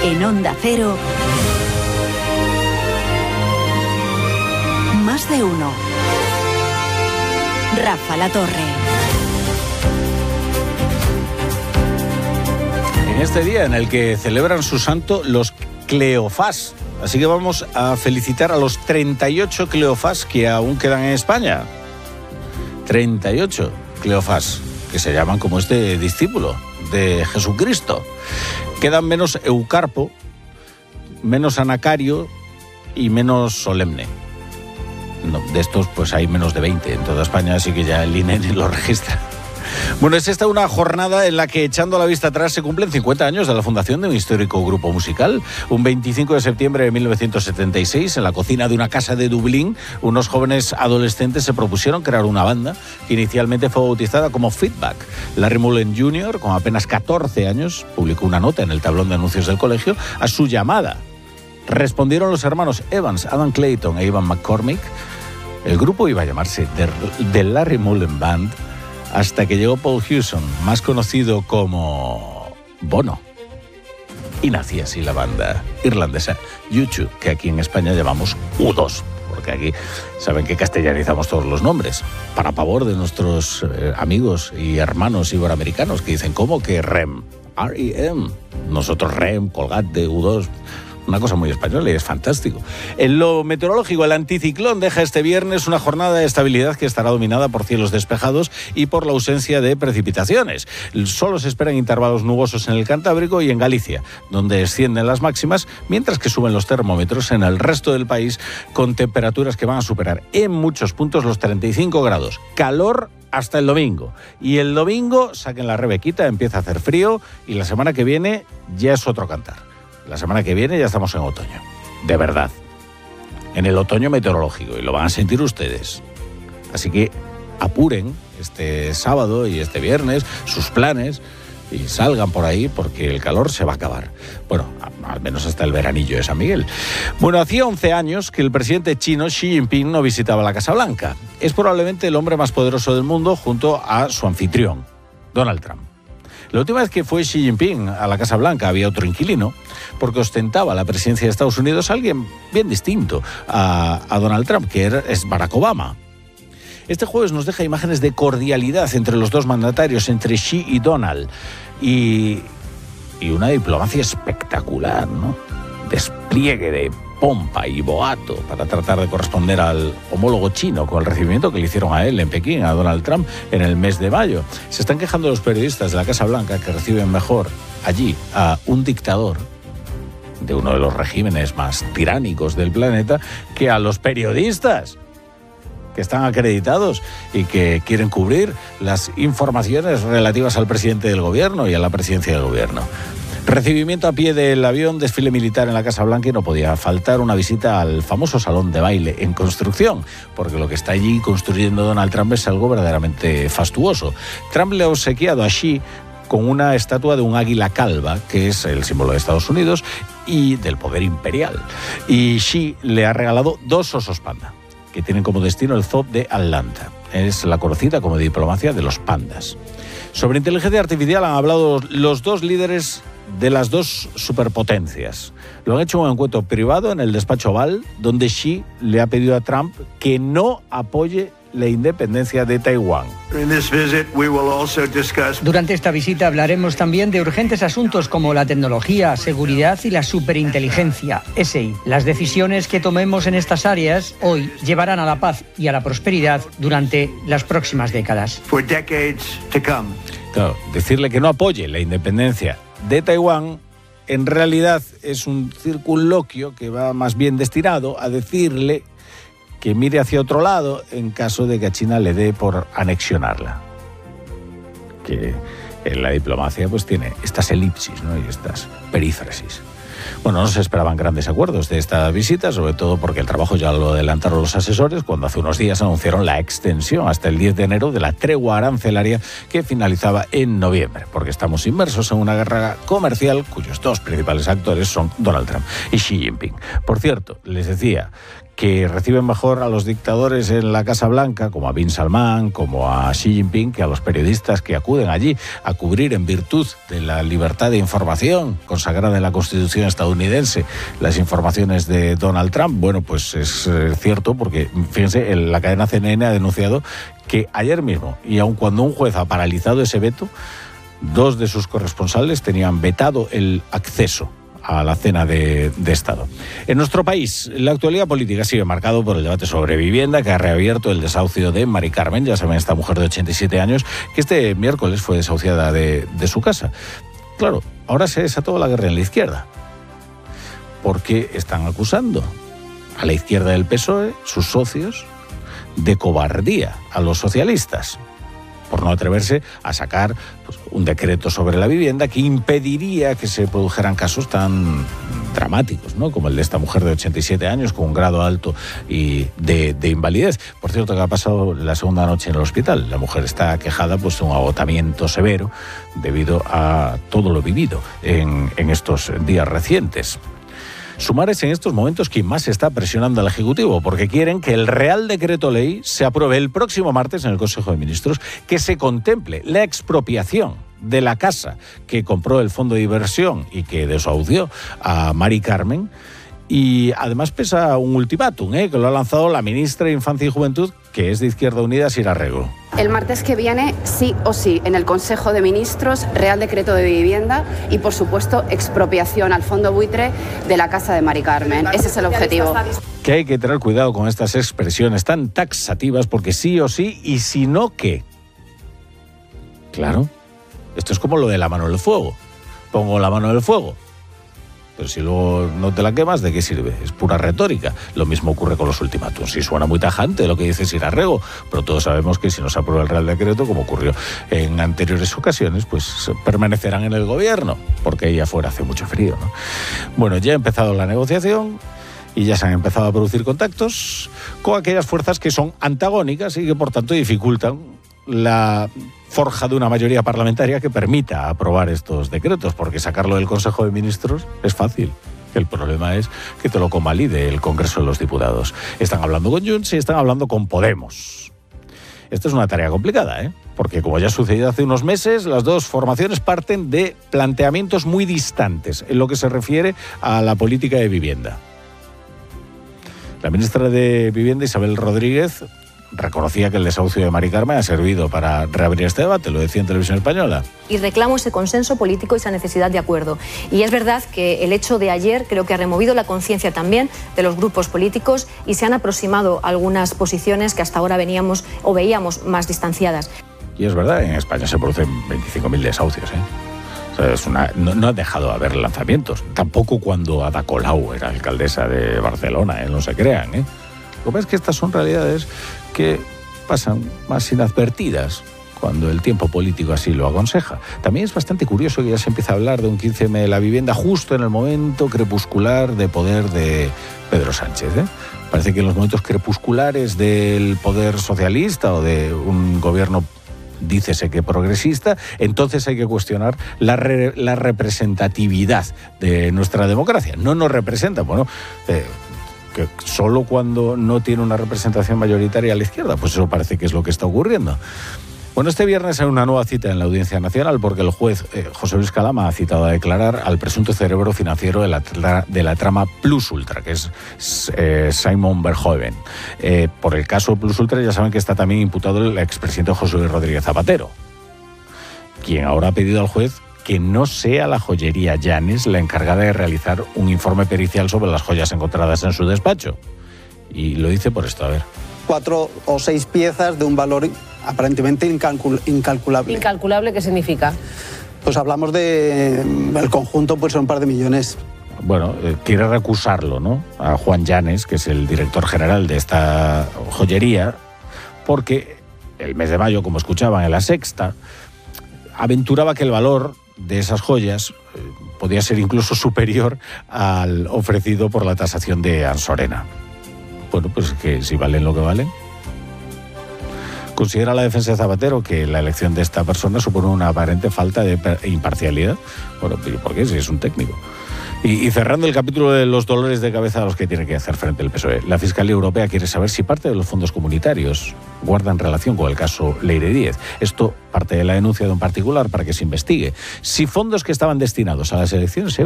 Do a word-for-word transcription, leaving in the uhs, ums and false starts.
En Onda Cero, Más de Uno. Rafa La Torre. En este día en el que celebran su santo los Cleofás. Así que vamos a felicitar a los treinta y ocho Cleofás que aún quedan en España. treinta y ocho Cleofás, que se llaman como este discípulo de Jesucristo. Quedan menos Eucarpo, menos Anacario y menos Solemne. No, de estos pues hay menos de veinte en toda España, así que ya el I N E ni lo registra. Bueno, es esta una jornada en la que, echando la vista atrás, se cumplen cincuenta años de la fundación de un histórico grupo musical. Un veinticinco de septiembre de mil novecientos setenta y seis, en la cocina de una casa de Dublín, unos jóvenes adolescentes se propusieron crear una banda que inicialmente fue bautizada como Feedback. Larry Mullen junior, con apenas catorce años, publicó una nota en el tablón de anuncios del colegio a su llamada. Respondieron los hermanos Evans, Adam Clayton e Ivan McCormick. El grupo iba a llamarse The, The Larry Mullen Band, hasta que llegó Paul Hewson, más conocido como Bono. Y nacía así la banda irlandesa U dos, que aquí en España llamamos U dos, porque aquí saben que castellanizamos todos los nombres, para pavor de nuestros eh, amigos y hermanos iberoamericanos, que dicen, ¿cómo que R E M? R E M. Nosotros R E M, Colgate, U dos... Una cosa muy española y es fantástico. En lo meteorológico, el anticiclón deja este viernes una jornada de estabilidad que estará dominada por cielos despejados y por la ausencia de precipitaciones. Solo se esperan intervalos nubosos en el Cantábrico y en Galicia, donde descienden las máximas, mientras que suben los termómetros en el resto del país, con temperaturas que van a superar en muchos puntos los treinta y cinco grados. Calor hasta el domingo. Y el domingo, saquen la rebequita, empieza a hacer frío y la semana que viene ya es otro cantar. La semana que viene ya estamos en otoño, de verdad, en el otoño meteorológico, y lo van a sentir ustedes. Así que apuren este sábado y este viernes sus planes y salgan por ahí porque el calor se va a acabar. Bueno, al menos hasta el veranillo de San Miguel. Bueno, hacía once años que el presidente chino Xi Jinping no visitaba la Casa Blanca. Es probablemente el hombre más poderoso del mundo junto a su anfitrión, Donald Trump. La última vez que fue Xi Jinping a la Casa Blanca había otro inquilino, porque ostentaba la presidencia de Estados Unidos alguien bien distinto a, a Donald Trump, que era, es Barack Obama. Este jueves nos deja imágenes de cordialidad entre los dos mandatarios, entre Xi y Donald, y, y una diplomacia espectacular, ¿no? Despliegue de pompa y boato para tratar de corresponder al homólogo chino con el recibimiento que le hicieron a él en Pekín, a Donald Trump, en el mes de mayo. Se están quejando los periodistas de la Casa Blanca que reciben mejor allí a un dictador de uno de los regímenes más tiránicos del planeta que a los periodistas que están acreditados y que quieren cubrir las informaciones relativas al presidente del gobierno y a la presidencia del gobierno. Recibimiento a pie del avión, desfile militar en la Casa Blanca y no podía faltar una visita al famoso salón de baile en construcción, porque lo que está allí construyendo Donald Trump es algo verdaderamente fastuoso. Trump le ha obsequiado a Xi con una estatua de un águila calva, que es el símbolo de Estados Unidos y del poder imperial. Y Xi le ha regalado dos osos panda, que tienen como destino el zoo de Atlanta. Es la conocida como diplomacia de los pandas. Sobre inteligencia artificial han hablado los dos líderes de las dos superpotencias. Lo han hecho en un encuentro privado en el despacho Oval, donde Xi le ha pedido a Trump que no apoye la independencia de Taiwán. Durante esta visita hablaremos también de urgentes asuntos como la tecnología, seguridad y la superinteligencia, S I. Las decisiones que tomemos en estas áreas hoy llevarán a la paz y a la prosperidad durante las próximas décadas. Claro, decirle que no apoye la independencia de Taiwán en realidad es un circunloquio que va más bien destinado a decirle que mire hacia otro lado en caso de que a China le dé por anexionarla. Que en la diplomacia pues tiene estas elipsis, ¿no? Y estas perífrasis. Bueno, no se esperaban grandes acuerdos de esta visita, sobre todo porque el trabajo ya lo adelantaron los asesores cuando hace unos días anunciaron la extensión hasta el diez de enero de la tregua arancelaria que finalizaba en noviembre, porque estamos inmersos en una guerra comercial cuyos dos principales actores son Donald Trump y Xi Jinping. Por cierto, les decía que reciben mejor a los dictadores en la Casa Blanca, como a Bin Salman, como a Xi Jinping, que a los periodistas que acuden allí a cubrir, en virtud de la libertad de información consagrada en la Constitución estadounidense, las informaciones de Donald Trump. Bueno, pues es eh, cierto, porque fíjense, la cadena C N N ha denunciado que ayer mismo, y aun cuando un juez ha paralizado ese veto, dos de sus corresponsales tenían vetado el acceso a la cena de, de Estado. En nuestro país, la actualidad política sigue marcado por el debate sobre vivienda, que ha reabierto el desahucio de Mari Carmen, ya saben, esta mujer de ochenta y siete años, que este miércoles fue desahuciada de, de su casa. Claro, ahora se desató la guerra en la izquierda, porque están acusando a la izquierda del P S O E, sus socios, de cobardía a los socialistas, por no atreverse a sacar pues, un decreto sobre la vivienda que impediría que se produjeran casos tan dramáticos, ¿no?, como el de esta mujer de ochenta y siete años con un grado alto y de, de invalidez. Por cierto, que ha pasado la segunda noche en el hospital. La mujer está quejada pues, de un agotamiento severo debido a todo lo vivido en, en estos días recientes. Sumar es en estos momentos quien más está presionando al Ejecutivo, porque quieren que el Real Decreto Ley se apruebe el próximo martes en el Consejo de Ministros, que se contemple la expropiación de la casa que compró el fondo de inversión y que desahució a Mari Carmen. Y además pesa un ultimátum, ¿eh?, que lo ha lanzado la ministra de Infancia y Juventud, que es de Izquierda Unida, Sira Rego. El martes que viene, sí o sí, en el Consejo de Ministros, Real Decreto de Vivienda y, por supuesto, expropiación al fondo buitre de la casa de Mari Carmen. Ese es el objetivo. Que hay que tener cuidado con estas expresiones tan taxativas, porque sí o sí, y si no, ¿qué? Claro, esto es como lo de la mano en el fuego. Pongo la mano en el fuego, pero si luego no te la quemas, ¿de qué sirve? Es pura retórica. Lo mismo ocurre con los ultimátums. Sí, suena muy tajante lo que dice Sira Rego, pero todos sabemos que si no se aprueba el Real Decreto, como ocurrió en anteriores ocasiones, pues permanecerán en el gobierno, porque ahí afuera hace mucho frío, ¿no? Bueno, ya ha empezado la negociación y ya se han empezado a producir contactos con aquellas fuerzas que son antagónicas y que, por tanto, dificultan la forja de una mayoría parlamentaria que permita aprobar estos decretos, porque sacarlo del Consejo de Ministros es fácil. El problema es que te lo convalide el Congreso de los Diputados. Están hablando con Junts y están hablando con Podemos. Esta es una tarea complicada, ¿eh? Porque, como ya ha sucedido hace unos meses, las dos formaciones parten de planteamientos muy distantes en lo que se refiere a la política de vivienda. La ministra de Vivienda, Isabel Rodríguez, reconocía que el desahucio de Mari Carmen ha servido para reabrir este debate, lo decía en Televisión Española. Y reclamo ese consenso político y esa necesidad de acuerdo. Y es verdad que el hecho de ayer creo que ha removido la conciencia también de los grupos políticos y se han aproximado algunas posiciones que hasta ahora veníamos o veíamos más distanciadas. Y es verdad, en España se producen veinticinco mil desahucios, ¿eh? O sea, es una, no, no ha dejado de haber lanzamientos. Tampoco cuando Ada Colau era alcaldesa de Barcelona, ¿eh? No se crean, ¿eh? Lo que pasa es que estas son realidades que pasan más inadvertidas cuando el tiempo político así lo aconseja. También es bastante curioso que ya se empieza a hablar de un quince eme de la vivienda justo en el momento crepuscular de poder de Pedro Sánchez, ¿eh? Parece que en los momentos crepusculares del poder socialista o de un gobierno, dícese que progresista, entonces hay que cuestionar la, re, la representatividad de nuestra democracia. No nos representa, bueno, eh, que solo cuando no tiene una representación mayoritaria a la izquierda, pues eso parece que es lo que está ocurriendo. Bueno, este viernes hay una nueva cita en la Audiencia Nacional porque el juez eh, José Luis Calama ha citado a declarar al presunto cerebro financiero de la, de la trama Plus Ultra, que es eh, Simon Verhoeven. Eh, por el caso Plus Ultra ya saben que está también imputado el expresidente José Luis Rodríguez Zapatero, quien ahora ha pedido al juez que no sea la joyería Llanes la encargada de realizar un informe pericial sobre las joyas encontradas en su despacho. Y lo dice por esto, a ver. Cuatro o seis piezas de un valor aparentemente incalcul- incalculable. ¿Incalculable qué significa? Pues hablamos de... el conjunto puede ser un par de millones. Bueno, eh, quiere recusarlo, ¿no?, a Juan Llanes, que es el director general de esta joyería, porque el mes de mayo, como escuchaban en La Sexta, aventuraba que el valor de esas joyas eh, podía ser incluso superior al ofrecido por la tasación de Ansorena. Bueno, pues que si valen lo que valen. ¿Considera la defensa de Zapatero que la elección de esta persona supone una aparente falta de imparcialidad? Bueno, ¿por qué? Si es un técnico. Y, y cerrando el capítulo de los dolores de cabeza a los que tiene que hacer frente el P S O E, la Fiscalía Europea quiere saber si parte de los fondos comunitarios guardan relación con el caso Leire Díez. Esto parte de la denuncia de un particular para que se investigue. Si fondos que estaban destinados a las elecciones